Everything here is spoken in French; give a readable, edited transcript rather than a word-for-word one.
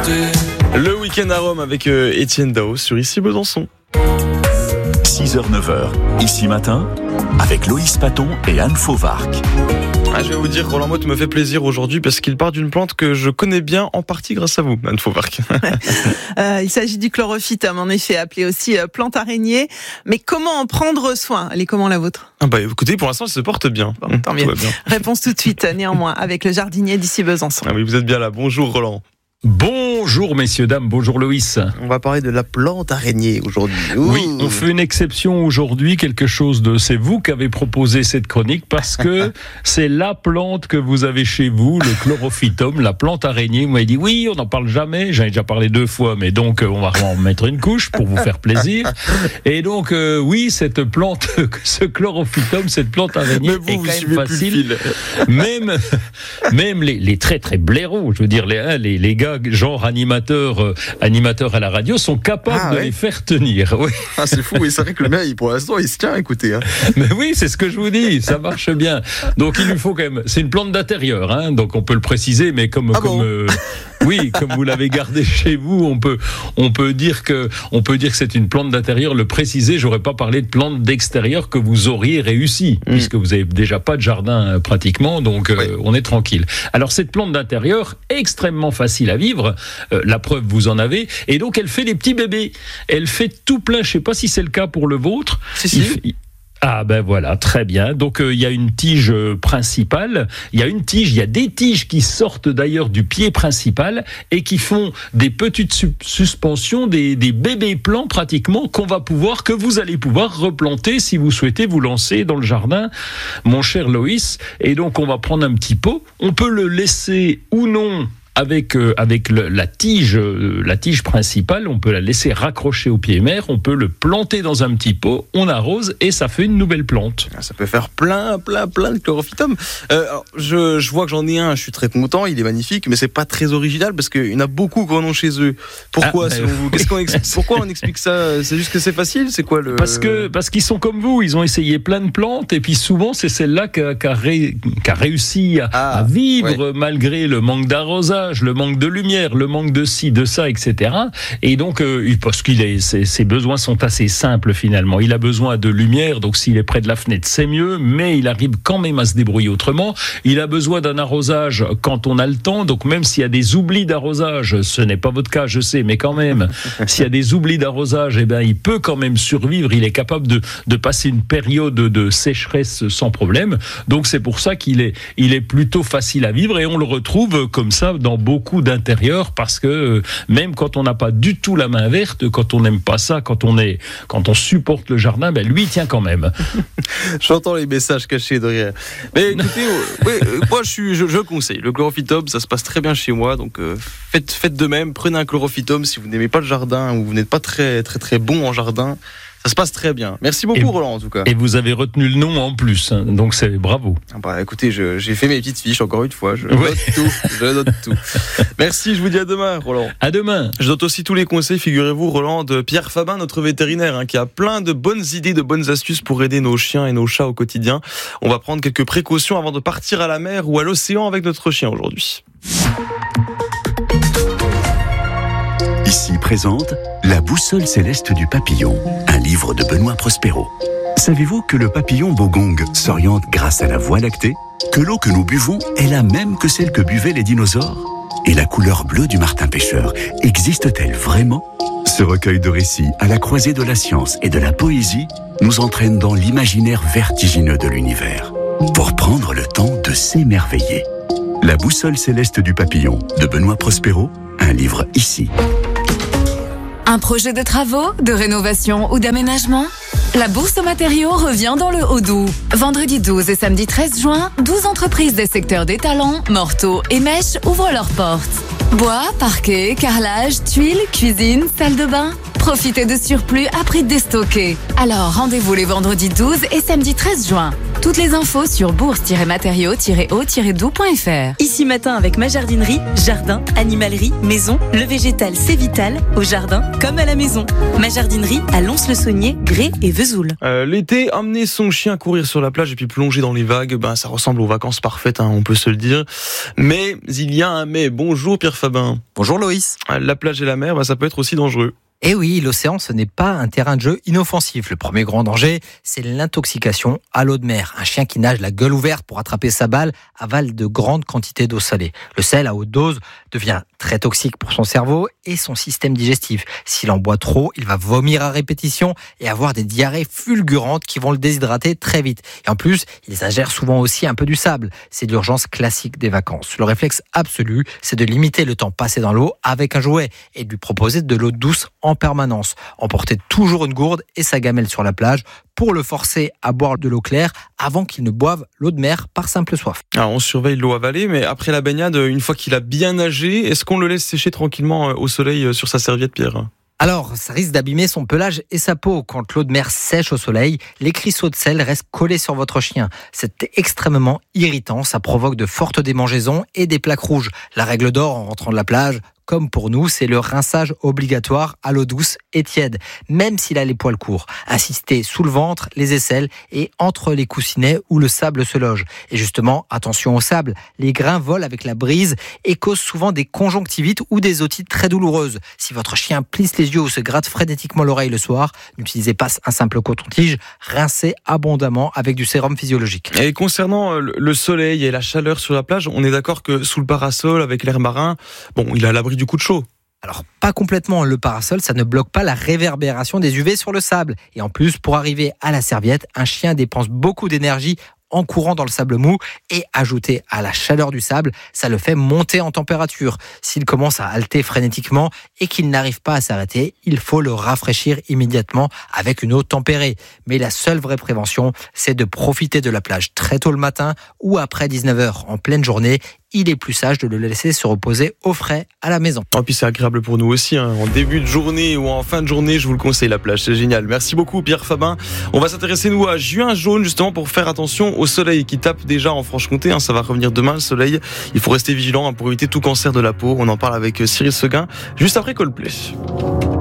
Le week-end à Rome avec Étienne Dao sur Ici Besançon. 6h-9h, Ici Matin, avec Loïs Paton et Anne Fauvarc. Je vais vous dire, Roland Motte me fait plaisir aujourd'hui parce qu'il part d'une plante que je connais bien en partie grâce à vous, Anne Fauvarc. Il s'agit du chlorophytum, en effet, appelé aussi plante araignée. Mais comment en prendre soin ? Elle est comment la vôtre ? Écoutez, pour l'instant, elle se porte bien. Bon, tant mieux. Réponse tout de suite, néanmoins, avec le jardinier d'Ici Besançon. Ah oui, vous êtes bien là. Bonjour Roland. Bonjour messieurs, dames, bonjour Loïs. On va parler de la plante araignée aujourd'hui. Oui, on fait une exception aujourd'hui, c'est vous qui avez proposé cette chronique parce que c'est la plante que vous avez chez vous, le chlorophytum, la plante araignée. Vous m'avez dit oui, on n'en parle jamais, j'en ai déjà parlé 2 fois, mais donc on va en mettre une couche pour vous faire plaisir. Et donc oui, cette plante, ce chlorophytum, cette plante araignée est quand même facile. Même les très très blaireaux, je veux dire les gars genre animateurs à la radio sont capables de les faire tenir. Oui. C'est fou, et c'est vrai que le mien, pour l'instant, il se tient, écoutez. Mais oui, c'est ce que je vous dis, ça marche bien. Donc il lui faut quand même, c'est une plante d'intérieur, donc on peut le préciser, mais comme vous l'avez gardé chez vous, on peut dire que c'est une plante d'intérieur. Le préciser, j'aurais pas parlé de plante d'extérieur que vous auriez réussi, puisque vous avez déjà pas de jardin pratiquement, donc on est tranquille. Alors cette plante d'intérieur, extrêmement facile à vivre, la preuve vous en avez, et donc elle fait des petits bébés. Elle fait tout plein, je sais pas si c'est le cas pour le vôtre. Ah ben voilà, très bien. Donc il y a une tige principale, il y a des tiges qui sortent d'ailleurs du pied principal et qui font des petites suspensions, des bébés plants pratiquement que vous allez pouvoir replanter si vous souhaitez vous lancer dans le jardin, mon cher Loïs. Et donc on va prendre un petit pot, on peut le laisser ou non avec la tige principale, on peut la laisser raccrocher au pied mère, on peut le planter dans un petit pot, on arrose et ça fait une nouvelle plante. Ça peut faire plein de chlorophytum. Je vois que j'en ai un, je suis très content, il est magnifique, mais c'est pas très original parce qu'il y en a beaucoup qui en ont chez eux. Pourquoi selon vous ? Pourquoi on explique ça ? C'est juste que c'est facile ? C'est quoi le... Parce qu'ils sont comme vous, ils ont essayé plein de plantes et puis souvent c'est celle-là qui a réussi à vivre malgré le manque d'arrosage, le manque de lumière, le manque de ci, de ça, etc. Et donc, parce ses besoins sont assez simples finalement. Il a besoin de lumière, donc s'il est près de la fenêtre, c'est mieux, mais il arrive quand même à se débrouiller autrement. Il a besoin d'un arrosage quand on a le temps, donc même s'il y a des oublis d'arrosage, ce n'est pas votre cas, je sais, mais quand même, s'il y a des oublis d'arrosage, il peut quand même survivre. Il est capable de passer une période de sécheresse sans problème. Donc c'est pour ça qu'il est plutôt facile à vivre et on le retrouve comme ça dans beaucoup d'intérieurs parce que même quand on n'a pas du tout la main verte, quand on n'aime pas ça, quand on supporte le jardin, lui il tient quand même. J'entends les messages cachés derrière. Mais écoutez, moi je conseille. Le chlorophytum, ça se passe très bien chez moi, donc faites de même. Prenez un chlorophytum si vous n'aimez pas le jardin ou vous n'êtes pas très très très bon en jardin. Ça se passe très bien. Merci beaucoup Roland en tout cas. Et vous avez retenu le nom en plus, donc c'est bravo. Écoutez, j'ai fait mes petites fiches encore une fois. Je note tout. Merci, je vous dis à demain Roland. À demain. Je note aussi tous les conseils, figurez-vous Roland, de Pierre Fabin, notre vétérinaire, qui a plein de bonnes idées, de bonnes astuces pour aider nos chiens et nos chats au quotidien. On va prendre quelques précautions avant de partir à la mer ou à l'océan avec notre chien aujourd'hui. Ici présente La boussole céleste du papillon, un livre de Benoît Prospero. Savez-vous que le papillon bogong s'oriente grâce à la voie lactée ? Que l'eau que nous buvons est la même que celle que buvaient les dinosaures ? Et la couleur bleue du martin pêcheur existe-t-elle vraiment ? Ce recueil de récits à la croisée de la science et de la poésie nous entraîne dans l'imaginaire vertigineux de l'univers pour prendre le temps de s'émerveiller. La boussole céleste du papillon de Benoît Prospero, un livre ici. Un projet de travaux, de rénovation ou d'aménagement ? La Bourse aux matériaux revient dans le Haut-Doubs. Vendredi 12 et samedi 13 juin, 12 entreprises des secteurs d'étalons, morteaux et mèches ouvrent leurs portes. Bois, parquet, carrelage, tuiles, cuisine, salle de bain. Profitez de surplus à prix déstocké. Alors rendez-vous les vendredis 12 et samedi 13 juin. Toutes les infos sur bourse-matériaux-eau-doux.fr. Ici Matin avec ma jardinerie, jardin, animalerie, maison, le végétal c'est vital, au jardin comme à la maison. Ma jardinerie à Lons-le-Saunier, Grès et Vesoul. L'été, amener son chien courir sur la plage et puis plonger dans les vagues, ça ressemble aux vacances parfaites, on peut se le dire. Mais il y a un mais. Bonjour Pierre Fabin. Bonjour Loïs. La plage et la mer, ça peut être aussi dangereux. Eh oui, l'océan, ce n'est pas un terrain de jeu inoffensif. Le premier grand danger, c'est l'intoxication à l'eau de mer. Un chien qui nage la gueule ouverte pour attraper sa balle avale de grandes quantités d'eau salée. Le sel à haute dose devient très toxique pour son cerveau et son système digestif. S'il en boit trop, il va vomir à répétition et avoir des diarrhées fulgurantes qui vont le déshydrater très vite. Et en plus, il ingère souvent aussi un peu du sable. C'est l'urgence classique des vacances. Le réflexe absolu, c'est de limiter le temps passé dans l'eau avec un jouet et de lui proposer de l'eau douce en permanence. Emporter toujours une gourde et sa gamelle sur la plage pour le forcer à boire de l'eau claire avant qu'il ne boive l'eau de mer par simple soif. Alors on surveille l'eau avalée, mais après la baignade, une fois qu'il a bien nagé, est-ce qu'on le laisse sécher tranquillement au soleil sur sa serviette, Pierre ? Alors, ça risque d'abîmer son pelage et sa peau. Quand l'eau de mer sèche au soleil, les cristaux de sel restent collés sur votre chien. C'est extrêmement irritant, ça provoque de fortes démangeaisons et des plaques rouges. La règle d'or en rentrant de la plage, comme pour nous, c'est le rinçage obligatoire à l'eau douce et tiède, même s'il a les poils courts. Insistez sous le ventre, les aisselles et entre les coussinets où le sable se loge. Et justement, attention au sable, les grains volent avec la brise et causent souvent des conjonctivites ou des otites très douloureuses. Si votre chien plisse les yeux ou se gratte frénétiquement l'oreille le soir, n'utilisez pas un simple coton-tige, rincez abondamment avec du sérum physiologique. Et concernant le soleil et la chaleur sur la plage, on est d'accord que sous le parasol, avec l'air marin, il a l'abri du coup de chaud. Alors, pas complètement. Le parasol, ça ne bloque pas la réverbération des UV sur le sable. Et en plus, pour arriver à la serviette, un chien dépense beaucoup d'énergie en courant dans le sable mou et ajouté à la chaleur du sable, ça le fait monter en température. S'il commence à halter frénétiquement et qu'il n'arrive pas à s'arrêter, il faut le rafraîchir immédiatement avec une eau tempérée. Mais la seule vraie prévention, c'est de profiter de la plage très tôt le matin ou après 19h en pleine journée. Il est plus sage de le laisser se reposer au frais à la maison. Et puis c'est agréable pour nous aussi, en début de journée ou en fin de journée, je vous le conseille, la plage, c'est génial. Merci beaucoup Pierre Fabin. On va s'intéresser nous à juin jaune justement pour faire attention au soleil qui tape déjà en Franche-Comté, ça va revenir demain le soleil. Il faut rester vigilant pour éviter tout cancer de la peau. On en parle avec Cyril Seguin juste après Coldplay.